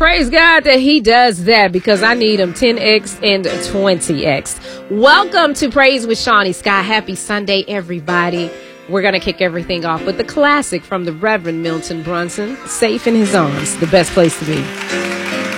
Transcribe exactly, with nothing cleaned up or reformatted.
praise God that he does that, because I need him ten x and twenty x. Welcome to Praise with Shawnee Sky. Happy Sunday, everybody. We're going to kick everything off with the classic from the Reverend Milton Brunson, Safe in His Arms, the best place to be.